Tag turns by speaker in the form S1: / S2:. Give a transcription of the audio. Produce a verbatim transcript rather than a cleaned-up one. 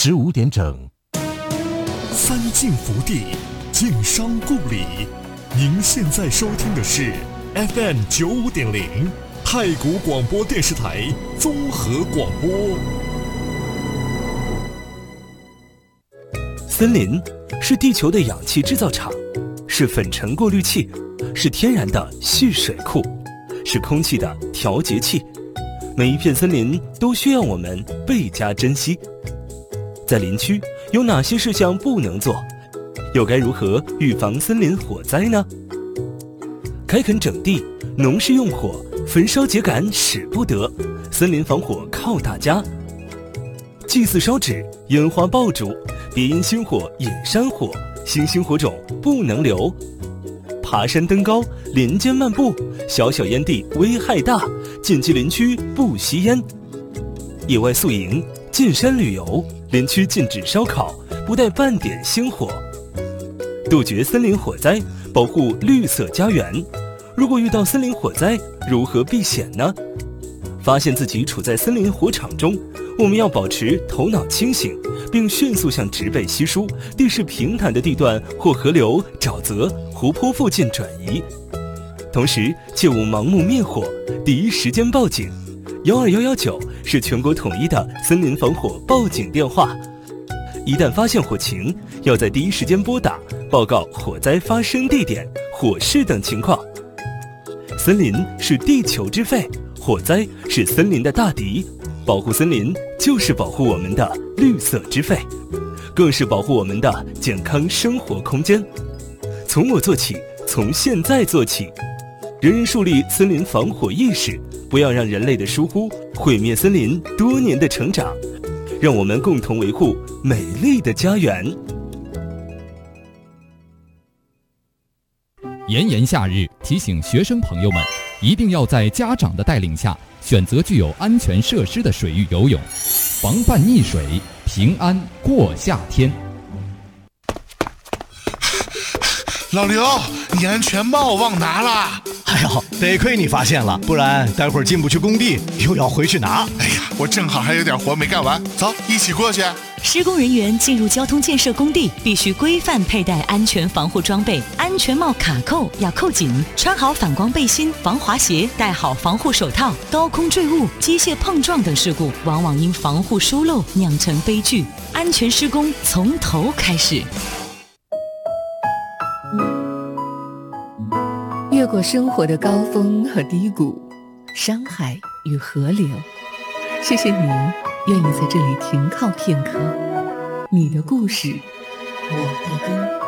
S1: 十五点整。
S2: 三晋福地，晋商故里。您现在收听的是 F M 九五点零太谷广播电视台综合广播。
S3: 森林是地球的氧气制造厂，是粉尘过滤器，是天然的蓄水库，是空气的调节器。每一片森林都需要我们倍加珍惜。在林区有哪些事项不能做？又该如何预防森林火灾呢？开垦整地，农事用火，焚烧秸秆使不得，森林防火靠大家。祭祀烧纸，烟花爆竹，别因星火引山火，星星火种不能留。爬山登高，林间漫步，小小烟蒂危害大，禁忌林区不吸烟。野外宿营，进山旅游，林区禁止烧烤，不带半点星火。杜绝森林火灾，保护绿色家园。如果遇到森林火灾，如何避险呢？发现自己处在森林火场中，我们要保持头脑清醒，并迅速向植被稀疏、地势平坦的地段或河流、沼泽、湖泊附近转移。同时，切勿盲目灭火，第一时间报警。幺二幺幺九是全国统一的森林防火报警电话。一旦发现火情，要在第一时间拨打，报告火灾发生地点、火势等情况。森林是地球之肺，火灾是森林的大敌。保护森林就是保护我们的绿色之肺，更是保护我们的健康生活空间。从我做起，从现在做起，人人树立森林防火意识，不要让人类的疏忽毁灭森林多年的成长。让我们共同维护美丽的家园。
S4: 炎炎夏日，提醒学生朋友们，一定要在家长的带领下，选择具有安全设施的水域游泳，防范溺水，平安过夏天。
S5: 老刘，你安全帽忘拿了。
S6: 哎呦，得亏你发现了，不然待会儿进不去工地，又要回去拿。
S5: 哎呀，我正好还有点活没干完，走，一起过去。
S7: 施工人员进入交通建设工地，必须规范佩戴安全防护装备，安全帽卡扣要扣紧，穿好反光背心、防滑鞋，戴好防护手套。高空坠物、机械碰撞等事故，往往因防护疏漏酿成悲剧。安全施工从头开始。
S8: 越过生活的高峰和低谷，山海与河流，谢谢你愿意在这里停靠片刻。你的故事，我的歌。